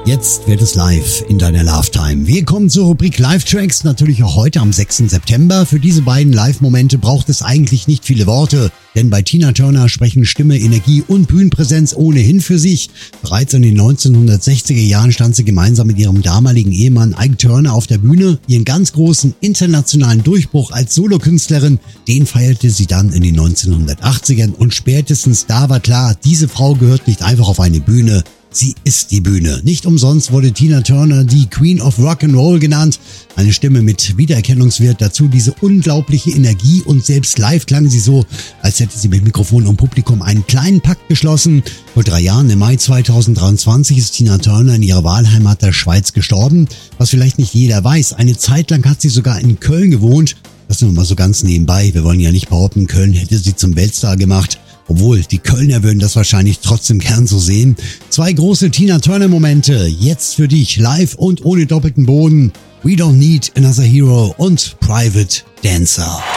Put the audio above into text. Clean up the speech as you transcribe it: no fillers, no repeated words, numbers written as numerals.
Jetzt wird es live in deiner Love-Time. Wir kommen zur Rubrik Live-Tracks, natürlich auch heute am 6. September. Für diese beiden Live-Momente braucht es eigentlich nicht viele Worte, denn bei Tina Turner sprechen Stimme, Energie und Bühnenpräsenz ohnehin für sich. Bereits in den 1960er Jahren stand sie gemeinsam mit ihrem damaligen Ehemann Ike Turner auf der Bühne. Ihren ganz großen internationalen Durchbruch als Solokünstlerin, den feierte sie dann in den 1980ern und spätestens da war klar, diese Frau gehört nicht einfach auf eine Bühne. Sie ist die Bühne. Nicht umsonst wurde Tina Turner die Queen of Rock'n'Roll genannt. Eine Stimme mit Wiedererkennungswert, dazu diese unglaubliche Energie und selbst live klang sie so, als hätte sie mit Mikrofon und Publikum einen kleinen Pakt geschlossen. Vor 3 Jahren, im Mai 2023, ist Tina Turner in ihrer Wahlheimat der Schweiz gestorben. Was vielleicht nicht jeder weiß, eine Zeit lang hat sie sogar in Köln gewohnt. Das nur mal so ganz nebenbei. Wir wollen ja nicht behaupten, Köln hätte sie zum Weltstar gemacht. Obwohl, die Kölner würden das wahrscheinlich trotzdem gern so sehen. 2 große Tina Turner-Momente, jetzt für dich, live und ohne doppelten Boden. We Don't Need Another Hero und Private Dancer.